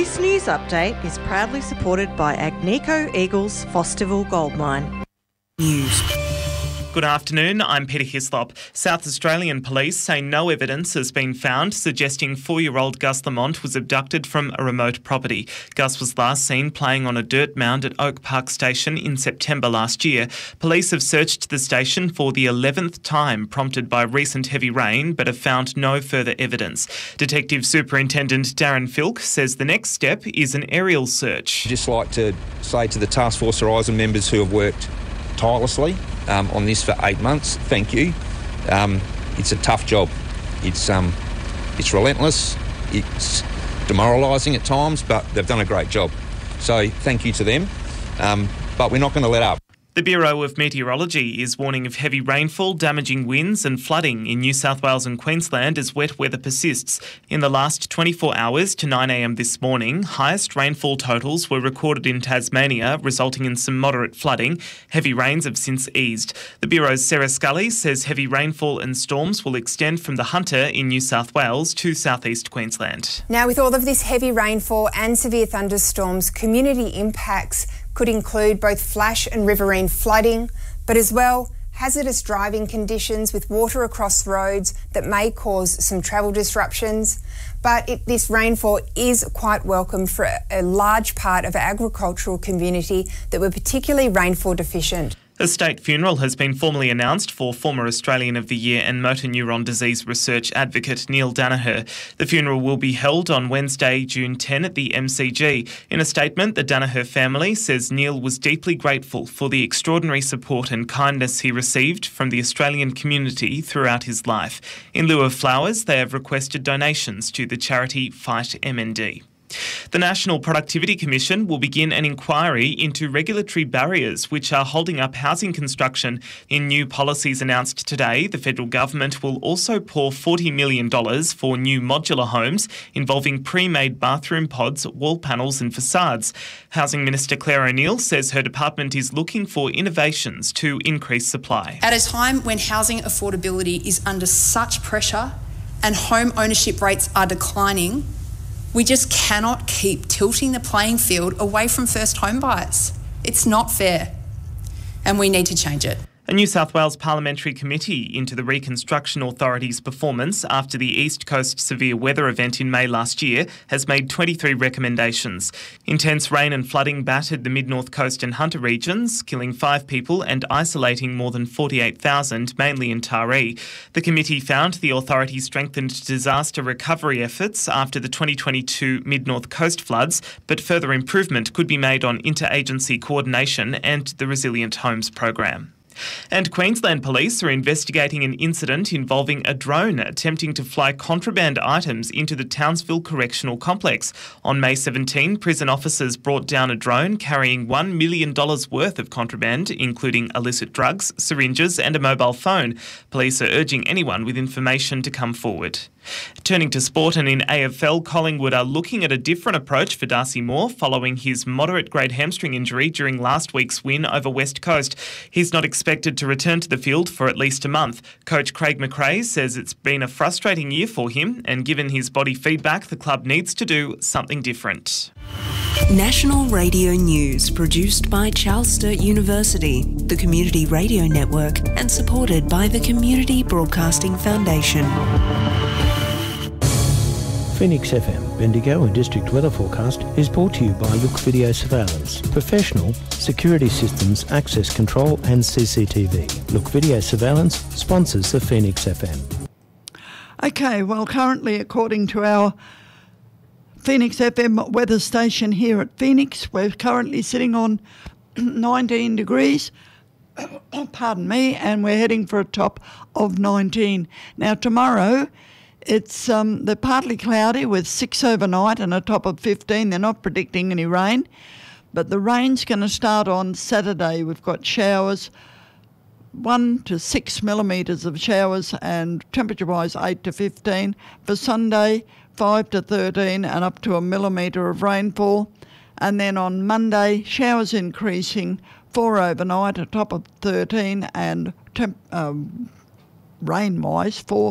This news update is proudly supported by Agnico Eagles Fosterville Gold Mine. News. Good afternoon, I'm Peter Hislop. South Australian police say no evidence has been found suggesting 4-year-old Gus Lamont was abducted from a remote property. Gus was last seen playing on a dirt mound at Oak Park Station in September last year. Police have searched the station for the 11th time, prompted by recent heavy rain, but have found no further evidence. Detective Superintendent Darren Filk says the next step is an aerial search. I'd just like to say to the Task Force Horizon members who have worked tirelessly on this for 8 months, thank you. It's a tough job. It's relentless. It's demoralising at times, but they've done a great job. So thank you to them. But we're not going to let up. The Bureau of Meteorology is warning of heavy rainfall, damaging winds and flooding in New South Wales and Queensland as wet weather persists. In the last 24 hours to 9 a.m. this morning, highest rainfall totals were recorded in Tasmania, resulting in some moderate flooding. Heavy rains have since eased. The Bureau's Sarah Scully says heavy rainfall and storms will extend from the Hunter in New South Wales to southeast Queensland. Now, with all of this heavy rainfall and severe thunderstorms, community impacts could include both flash and riverine flooding, but as well hazardous driving conditions with water across roads that may cause some travel disruptions. But this rainfall is quite welcome for a large part of our agricultural community that were particularly rainfall deficient. A state funeral has been formally announced for former Australian of the Year and motor neuron disease research advocate Neil Danaher. The funeral will be held on Wednesday, June 10 at the MCG. In a statement, the Danaher family says Neil was deeply grateful for the extraordinary support and kindness he received from the Australian community throughout his life. In lieu of flowers, they have requested donations to the charity Fight MND. The National Productivity Commission will begin an inquiry into regulatory barriers which are holding up housing construction. In new policies announced today, the federal government will also pour $40 million for new modular homes involving pre-made bathroom pods, wall panels and facades. Housing Minister Claire O'Neil says her department is looking for innovations to increase supply. At a time when housing affordability is under such pressure and home ownership rates are declining, we just cannot keep tilting the playing field away from first home buyers. It's not fair, and we need to change it. A New South Wales Parliamentary Committee into the Reconstruction Authority's performance after the East Coast severe weather event in May last year has made 23 recommendations. Intense rain and flooding battered the Mid-North Coast and Hunter regions, killing 5 people and isolating more than 48,000, mainly in Taree. The committee found the authority strengthened disaster recovery efforts after the 2022 Mid-North Coast floods, but further improvement could be made on interagency coordination and the Resilient Homes program. And Queensland Police are investigating an incident involving a drone attempting to fly contraband items into the Townsville Correctional Complex. On May 17, prison officers brought down a drone carrying $1 million worth of contraband, including illicit drugs, syringes and a mobile phone. Police are urging anyone with information to come forward. Turning to sport, and in AFL, Collingwood are looking at a different approach for Darcy Moore following his moderate-grade hamstring injury during last week's win over West Coast. He's not expected to return to the field for at least a month. Coach Craig McRae says it's been a frustrating year for him, and given his body feedback, the club needs to do something different. National Radio News, produced by Charles Sturt University, the Community Radio Network, and supported by the Community Broadcasting Foundation. Phoenix FM, Bendigo and District Weather Forecast is brought to you by Look Video Surveillance, professional security systems, access control and CCTV. Look Video Surveillance sponsors the Phoenix FM. Okay, well, currently, according to our Phoenix FM weather station here at Phoenix, we're currently sitting on 19 degrees, pardon me, and we're heading for a top of 19. Now, tomorrow, it's they're partly cloudy with 6 overnight and a top of 15. They're not predicting any rain, but the rain's going to start on Saturday. We've got showers, 1 to 6 millimetres of showers, and temperature-wise 8 to 15. For Sunday, 5 to 13 and up to a millimetre of rainfall. And then on Monday, showers increasing, 4 overnight, a top of 13, and rain-wise 4 to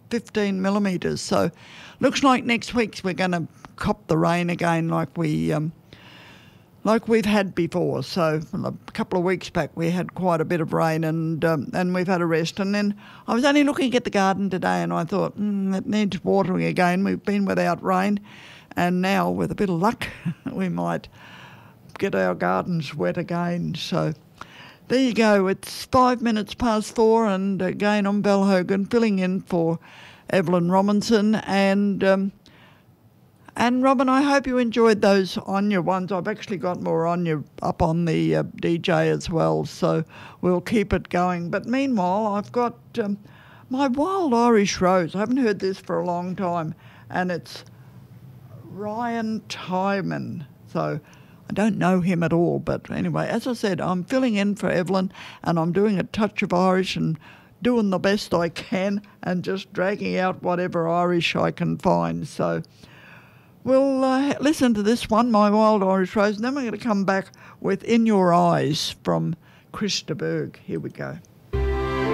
15 millimetres. So looks like next week we're going to cop the rain again like we've had before. So a couple of weeks back we had quite a bit of rain and we've had a rest. And then I was only looking at the garden today and I thought, it needs watering again. We've been without rain and now with a bit of luck we might get our gardens wet again. So there you go. It's 4:05 and again I'm Val Hogan filling in for Evelyn Robinson and Robin, I hope you enjoyed those Anya ones. I've actually got more Anya up on the DJ as well, so we'll keep it going. But meanwhile, I've got my Wild Irish Rose. I haven't heard this for a long time, and it's Ryan Tyman. So I don't know him at all, but anyway, as I said, I'm filling in for Evelyn, and I'm doing a touch of Irish and doing the best I can and just dragging out whatever Irish I can find. So we'll listen to this one, My Wild Irish Rose, and then we're going to come back with In Your Eyes from Chris de Burgh. Here we go.